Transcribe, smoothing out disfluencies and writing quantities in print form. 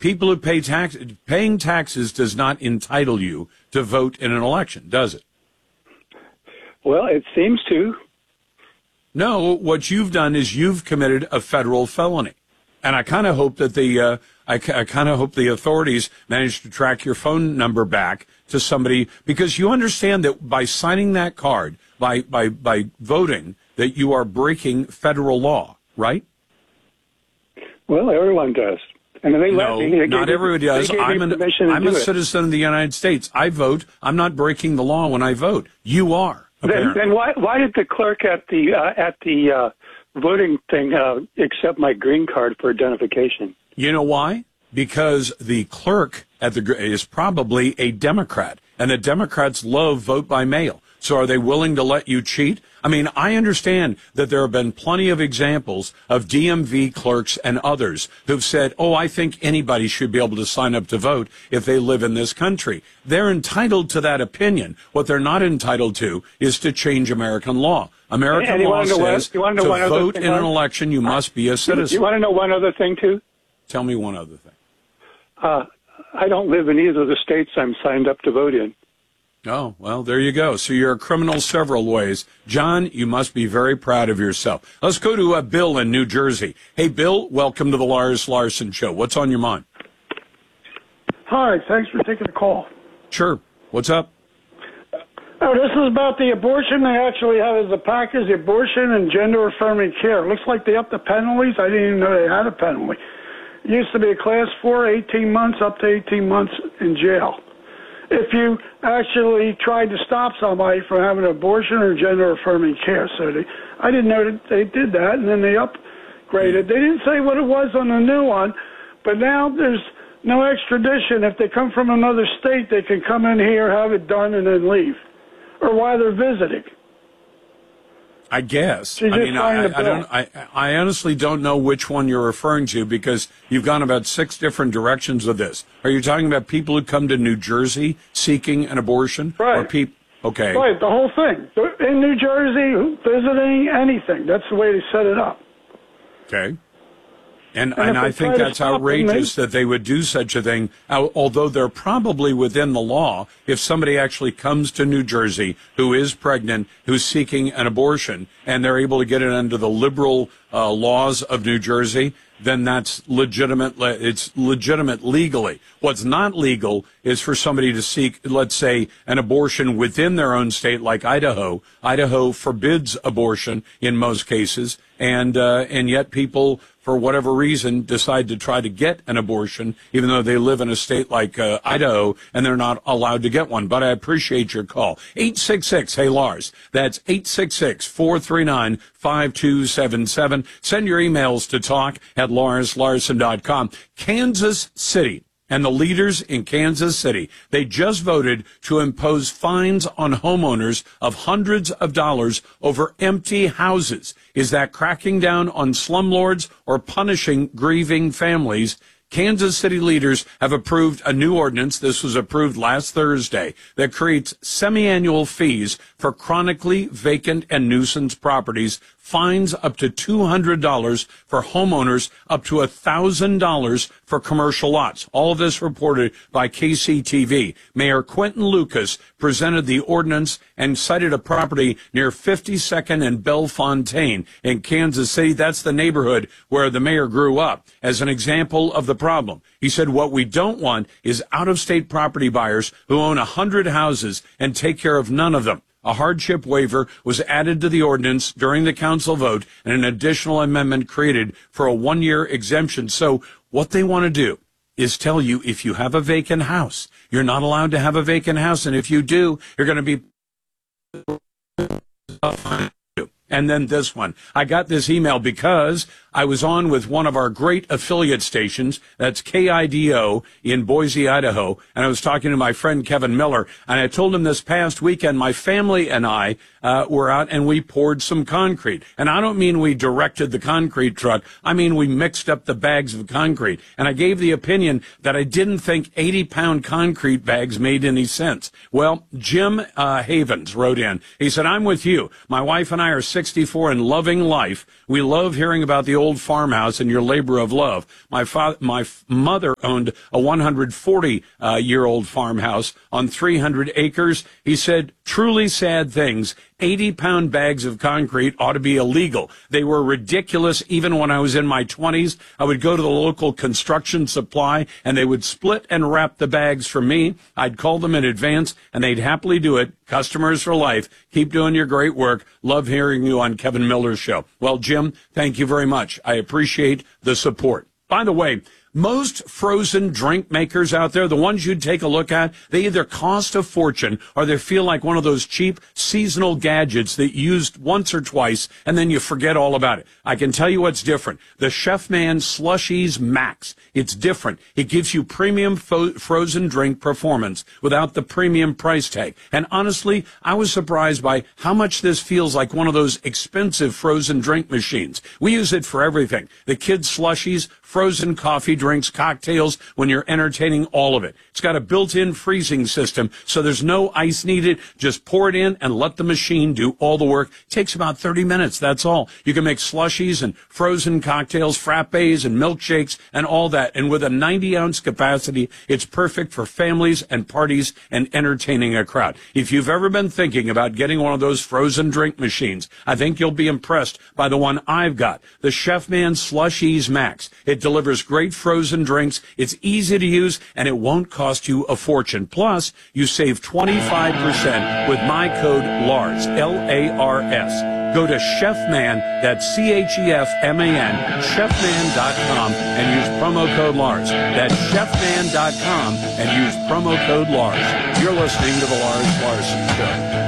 people who paying taxes does not entitle you to vote in an election, does it? Well, it seems to. No, what you've done is you've committed a federal felony. And I kind of hope that the authorities manage to track your phone number back to somebody, because you understand that by signing that card, by voting, that you are breaking federal law, right? Well, everyone does. And they no, not everybody does. I'm a citizen of the United States. I vote. I'm not breaking the law when I vote. You are. Then why did the clerk at the voting thing accept my green card for identification? You know why? Because the clerk is probably a Democrat, and the Democrats love vote by mail. So are they willing to let you cheat? I mean, I understand that there have been plenty of examples of DMV clerks and others who've said, I think anybody should be able to sign up to vote if they live in this country. They're entitled to that opinion. What they're not entitled to is to change American law. American law says to vote in an election, you must be a citizen. You want to know one other thing, too? Tell me one other thing. I don't live in either of the states I'm signed up to vote in. Oh, well, there you go. So you're a criminal several ways. John, you must be very proud of yourself. Let's go to Bill in New Jersey. Hey, Bill, welcome to the Lars Larson Show. What's on your mind? Hi, thanks for taking the call. Sure. What's up? Oh, this is about the abortion. They actually have as a package abortion and gender-affirming care. It looks like they upped the penalties. I didn't even know they had a penalty. It used to be a class 4, 18 months, up to 18 months in jail. If you actually tried to stop somebody from having an abortion or gender-affirming care. So I didn't know that they did that, and then they upgraded. They didn't say what it was on the new one, but now there's no extradition. If they come from another state, they can come in here, have it done, and then leave, or while they're visiting. I guess. I honestly don't know which one you're referring to, because you've gone about 6 different directions with this. Are you talking about people who come to New Jersey seeking an abortion? Right. Okay. Right, the whole thing. In New Jersey, visiting, anything. That's the way they set it up. Okay. And I think that's outrageous that they would do such a thing, although they're probably within the law. If somebody actually comes to New Jersey who is pregnant, who's seeking an abortion, and they're able to get it under the liberal laws of New Jersey, then that's legitimate. It's legitimate legally. What's not legal is for somebody to seek, let's say, an abortion within their own state, like Idaho. Idaho forbids abortion in most cases, and yet people, for whatever reason, decide to try to get an abortion, even though they live in a state like Idaho, and they're not allowed to get one. But I appreciate your call. 866, hey, Lars. That's 866-439-5277. Send your emails to talk@LarsLarson.com. Kansas City. And the leaders in Kansas City, they just voted to impose fines on homeowners of hundreds of dollars over empty houses. Is that cracking down on slumlords or punishing grieving families? Kansas City leaders have approved a new ordinance. This was approved last Thursday, that creates semi-annual fees for chronically vacant and nuisance properties, fines up to $200 for homeowners, up to $1,000 for commercial lots. All of this reported by KCTV. Mayor Quentin Lucas presented the ordinance and cited a property near 52nd and Bellefontaine in Kansas City. That's the neighborhood where the mayor grew up, as an example of the problem. He said what we don't want is out-of-state property buyers who own 100 houses and take care of none of them. A hardship waiver was added to the ordinance during the council vote, and an additional amendment created for a 1-year exemption. So what they want to do is tell you, if you have a vacant house, you're not allowed to have a vacant house. And if you do, you're going to be... And then this one. I got this email because I was on with one of our great affiliate stations, that's KIDO in Boise, Idaho, and I was talking to my friend Kevin Miller, and I told him this past weekend my family and I were out and we poured some concrete. And I don't mean we directed the concrete truck. I mean we mixed up the bags of concrete. And I gave the opinion that I didn't think 80-pound concrete bags made any sense. Well, Jim Havens wrote in. He said, I'm with you. My wife and I are 64 and loving life. We love hearing about the old farmhouse and your labor of love. My mother owned a 140-year-old farmhouse on 300 acres. He said, truly sad things. 80-pound bags of concrete ought to be illegal. They were ridiculous. Even when I was in my 20s, I would go to the local construction supply, and they would split and wrap the bags for me. I'd call them in advance, and they'd happily do it. Customers for life. Keep doing your great work. Love hearing you on Kevin Miller's show. Well, Jim, thank you very much. I appreciate the support. By the way, most frozen drink makers out there, the ones you'd take a look at, they either cost a fortune or they feel like one of those cheap seasonal gadgets that you used once or twice and then you forget all about it. I can tell you what's different. The Chefman Slushies Max. It's different. It gives you premium frozen drink performance without the premium price tag. And honestly, I was surprised by how much this feels like one of those expensive frozen drink machines. We use it for everything. The kids' slushies, frozen coffee drinks, cocktails, when you're entertaining, all of it. It's got a built-in freezing system, so there's no ice needed. Just pour it in and let the machine do all the work. It takes about 30 minutes, that's all. You can make slushies and frozen cocktails, frappes and milkshakes and all that. And with a 90-ounce capacity, it's perfect for families and parties and entertaining a crowd. If you've ever been thinking about getting one of those frozen drink machines, I think you'll be impressed by the one I've got, the Chefman Slushies Max. It delivers great frozen drinks. It's easy to use, and it won't cost you a fortune. Plus, you save 25% with my code LARS, L-A-R-S. Go to Chefman, that's C-H-E-F-M-A-N, chefman.com, and use promo code LARS. That's chefman.com and use promo code LARS. You're listening to The Lars Larson Show.